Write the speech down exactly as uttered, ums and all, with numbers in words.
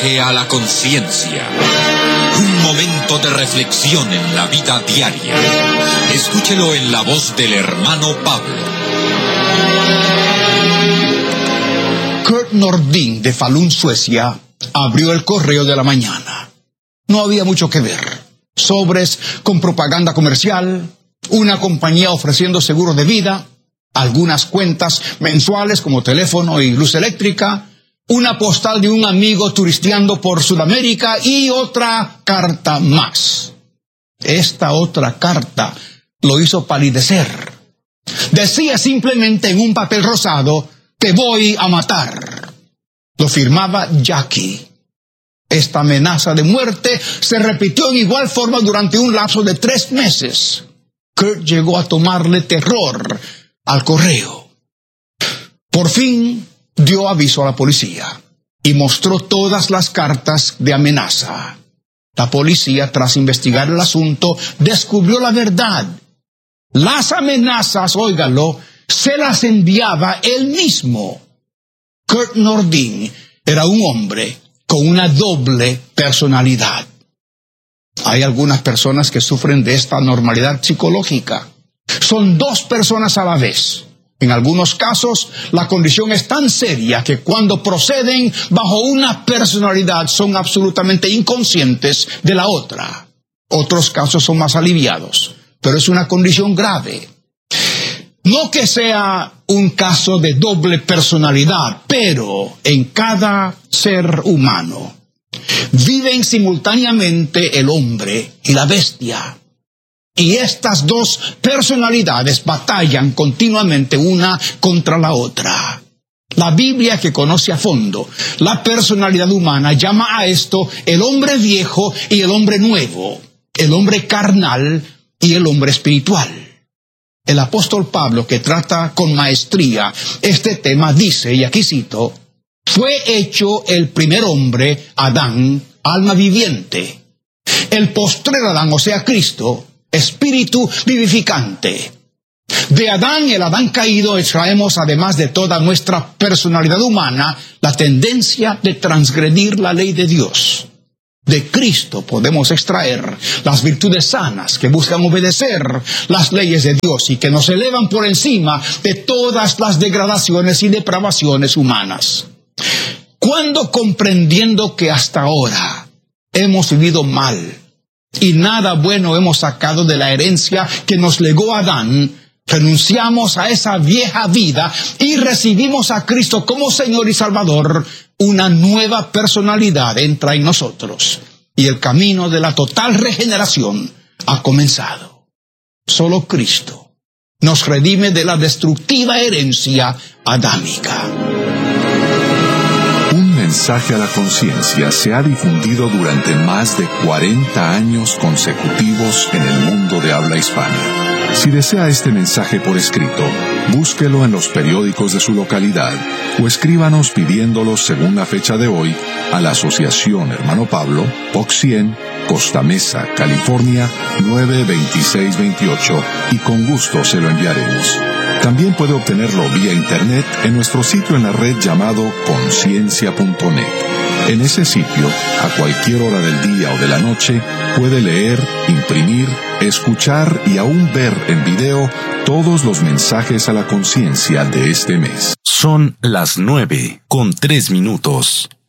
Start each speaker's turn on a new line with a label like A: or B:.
A: mensaje a la conciencia. Un momento de reflexión en la vida diaria. Escúchelo en la voz del hermano Pablo.
B: Kurt Nordin, de Falun, Suecia, abrió el Correo de la Mañana. No había mucho que ver. Sobres con propaganda comercial, una compañía ofreciendo seguros de vida, algunas cuentas mensuales como teléfono y luz eléctrica, una postal de un amigo turisteando por Sudamérica y otra carta más. Esta otra carta lo hizo palidecer. Decía simplemente en un papel rosado: "Te voy a matar". Lo firmaba Jackie. Esta amenaza de muerte se repitió en igual forma durante un lapso de tres meses. Kurt llegó a tomarle terror al correo. Por fin dio aviso a la policía y mostró todas las cartas de amenaza. La policía, tras investigar el asunto, descubrió la verdad. Las amenazas, óigalo, se las enviaba él mismo. Kurt Nordin era un hombre con una doble personalidad. Hay algunas personas que sufren de esta anormalidad psicológica. Son dos personas a la vez. En algunos casos, la condición es tan seria que cuando proceden bajo una personalidad son absolutamente inconscientes de la otra. Otros casos son más aliviados, pero es una condición grave. No que sea un caso de doble personalidad, pero en cada ser humano viven simultáneamente el hombre y la bestia. Y estas dos personalidades batallan continuamente una contra la otra. La Biblia, que conoce a fondo la personalidad humana, llama a esto el hombre viejo y el hombre nuevo, el hombre carnal y el hombre espiritual. El apóstol Pablo, que trata con maestría este tema, dice, y aquí cito: "Fue hecho el primer hombre, Adán, alma viviente. El postrer Adán, o sea, Cristo, espíritu vivificante. De Adán, el Adán caído, extraemos, además de toda nuestra personalidad humana, la tendencia de transgredir la ley de Dios. De Cristo podemos extraer las virtudes sanas que buscan obedecer las leyes de Dios y que nos elevan por encima de todas las degradaciones y depravaciones humanas. Cuando, comprendiendo que hasta ahora hemos vivido mal y nada bueno hemos sacado de la herencia que nos legó Adán, renunciamos a esa vieja vida y recibimos a Cristo como Señor y Salvador, una nueva personalidad entra en nosotros y el camino de la total regeneración ha comenzado. Solo Cristo nos redime de la destructiva herencia adámica".
C: Un mensaje a la conciencia se ha difundido durante más de cuarenta años consecutivos en el mundo de habla hispana. Si desea este mensaje por escrito, búsquelo en los periódicos de su localidad o escríbanos pidiéndolo según la fecha de hoy a la Asociación Hermano Pablo, Box cien, Costa Mesa, California, nueve veintiséis veintiocho, y con gusto se lo enviaremos. También puede obtenerlo vía internet en nuestro sitio en la red llamado conciencia punto net. En ese sitio, a cualquier hora del día o de la noche, puede leer, imprimir, escuchar y aún ver en video todos los mensajes a la conciencia de este mes.
D: Son las nueve con tres minutos.